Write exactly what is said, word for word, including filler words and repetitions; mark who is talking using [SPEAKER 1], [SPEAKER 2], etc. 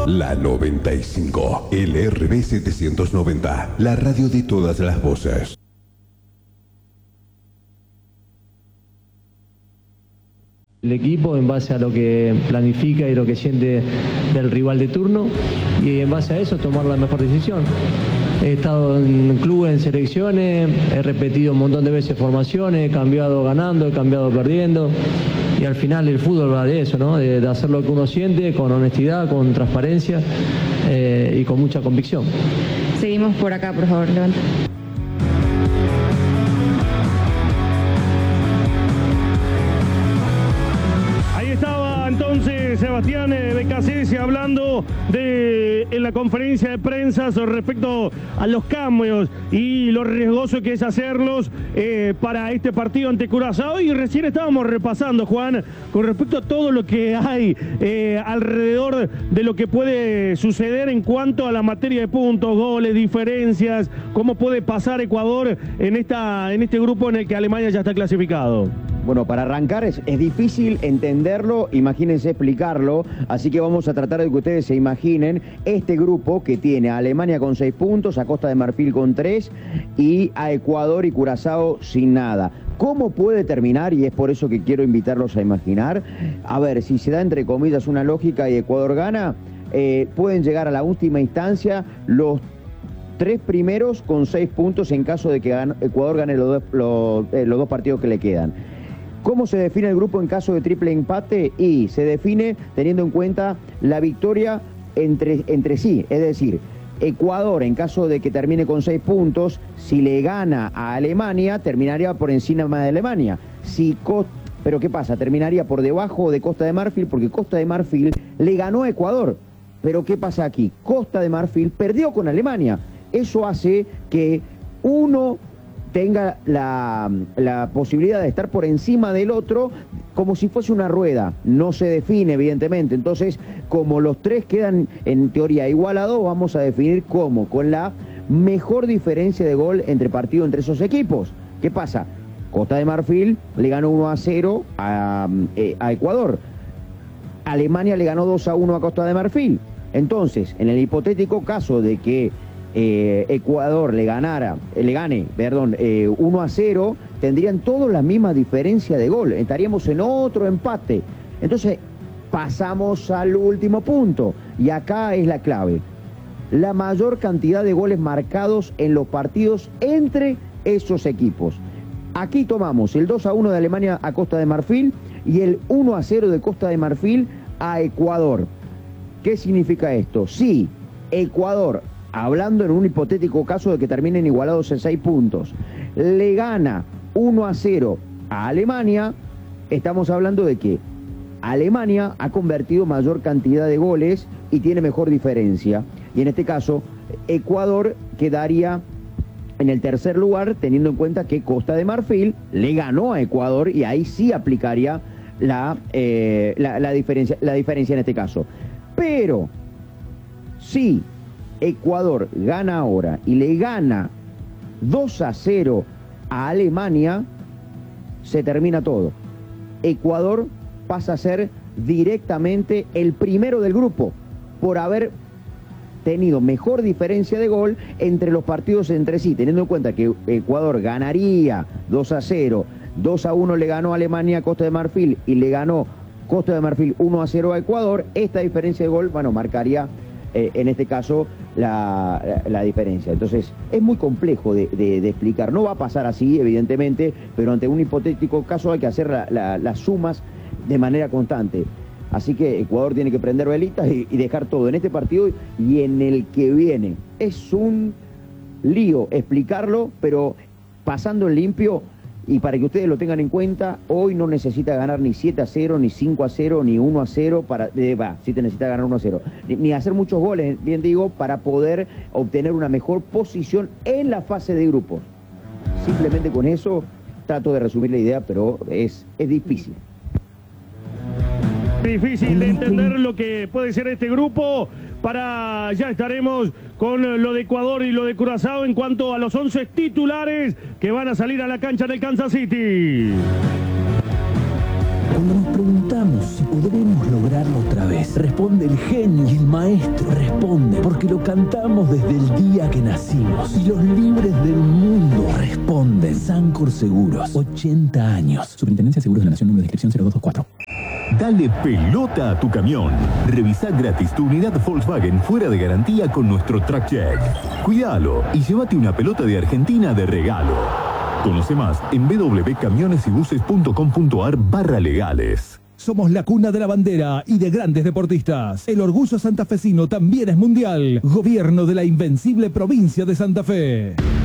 [SPEAKER 1] La noventa y cinco, L R B setecientos noventa, la radio de todas las voces.
[SPEAKER 2] El equipo en base a lo que planifica y lo que siente del rival de turno, y en base a eso tomar la mejor decisión. He estado en clubes, en selecciones, he repetido un montón de veces formaciones, he cambiado ganando, he cambiado perdiendo, y al final el fútbol va de eso, ¿no? De, de hacer lo que uno siente con honestidad, con transparencia eh, y con mucha convicción.
[SPEAKER 3] Seguimos por acá, por favor, levanta.
[SPEAKER 4] Entonces Sebastián eh, Becasese hablando de, en la conferencia de prensa respecto a los cambios y lo riesgoso que es hacerlos eh, para este partido ante Curazao, y recién estábamos repasando, Juan, con respecto a todo lo que hay eh, alrededor de lo que puede suceder en cuanto a la materia de puntos, goles, diferencias, cómo puede pasar Ecuador en, esta, en este grupo en el que Alemania ya está clasificado.
[SPEAKER 5] Bueno, para arrancar es, es difícil entenderlo, imagínense explicarlo, así que vamos a tratar de que ustedes se imaginen este grupo que tiene a Alemania con seis puntos, a Costa de Marfil con tres y a Ecuador y Curazao sin nada. ¿Cómo puede terminar? Y es por eso que quiero invitarlos a imaginar. A ver, si se da entre comillas una lógica y Ecuador gana, eh, pueden llegar a la última instancia los tres primeros con seis puntos en caso de que Ecuador gane los dos, los, eh, los dos partidos que le quedan. ¿Cómo se define el grupo en caso de triple empate? Y se define teniendo en cuenta la victoria entre, entre sí, es decir, Ecuador en caso de que termine con seis puntos, si le gana a Alemania, terminaría por encima de Alemania. Si Costa, pero ¿qué pasa? Terminaría por debajo de Costa de Marfil, porque Costa de Marfil le ganó a Ecuador. Pero ¿qué pasa aquí? Costa de Marfil perdió con Alemania. Eso hace que uno tenga la, la posibilidad de estar por encima del otro como si fuese una rueda. No se define, evidentemente. Entonces, como los tres quedan en teoría igualados, vamos a definir cómo, con la mejor diferencia de gol entre partidos entre esos equipos. ¿Qué pasa? Costa de Marfil le ganó uno a cero a, eh, a Ecuador. Alemania le ganó dos a uno a Costa de Marfil. Entonces, en el hipotético caso de que Eh, Ecuador le ganara, eh, le gane, perdón, eh, uno a cero, tendrían todos la misma diferencia de gol, estaríamos en otro empate. Entonces pasamos al último punto, y acá es la clave: la mayor cantidad de goles marcados en los partidos entre esos equipos. Aquí tomamos el dos a uno de Alemania a Costa de Marfil y el uno a cero de Costa de Marfil a Ecuador. ¿Qué significa esto? Si Ecuador, hablando en un hipotético caso de que terminen igualados en seis puntos, le gana uno a cero a Alemania, estamos hablando de que Alemania ha convertido mayor cantidad de goles y tiene mejor diferencia. Y en este caso, Ecuador quedaría en el tercer lugar, teniendo en cuenta que Costa de Marfil le ganó a Ecuador, y ahí sí aplicaría la, eh, la, la, diferencia, la diferencia en este caso. Pero si Ecuador gana ahora y le gana dos a cero a Alemania, se termina todo. Ecuador pasa a ser directamente el primero del grupo por haber tenido mejor diferencia de gol entre los partidos entre sí, teniendo en cuenta que Ecuador ganaría dos a cero, dos a uno le ganó a Alemania a Costa de Marfil y le ganó Costa de Marfil uno a cero a Ecuador. Esta diferencia de gol, bueno, marcaría Eh, en este caso la, la, la diferencia. Entonces es muy complejo de, de, de explicar. No va a pasar así, evidentemente, pero ante un hipotético caso hay que hacer la, la, las sumas de manera constante. Así que Ecuador tiene que prender velitas y, y dejar todo en este partido y en el que viene. Es un lío explicarlo, pero pasando en limpio. Y para que ustedes lo tengan en cuenta, hoy no necesita ganar ni siete a cero, ni cinco a cero, ni uno a cero, para, eh, va, sí te necesita ganar uno a cero, ni, ni hacer muchos goles, bien digo, para poder obtener una mejor posición en la fase de grupos. Simplemente con eso trato de resumir la idea, pero es, es difícil.
[SPEAKER 4] Difícil de entender lo que puede ser este grupo. Para ya estaremos con lo de Ecuador y lo de Curazao en cuanto a los once titulares que van a salir a la cancha del Kansas City.
[SPEAKER 6] Cuando nos preguntamos si podremos lograrlo otra vez. Responde el genio y el maestro. Responde porque lo cantamos desde el día que nacimos. Y los libres del mundo responden. Sancor Seguros, ochenta años. Superintendencia de Seguros de la Nación, número de inscripción cero dos dos cuatro.
[SPEAKER 7] Dale pelota a tu camión. Revisa gratis tu unidad Volkswagen fuera de garantía con nuestro Track Check. Cuídalo y llévate una pelota de Argentina de regalo. Conoce más en w w w punto camiones y buses punto com punto a r barra legales.
[SPEAKER 8] Somos la cuna de la bandera y de grandes deportistas. El orgullo santafesino también es mundial. Gobierno de la invencible provincia de Santa Fe.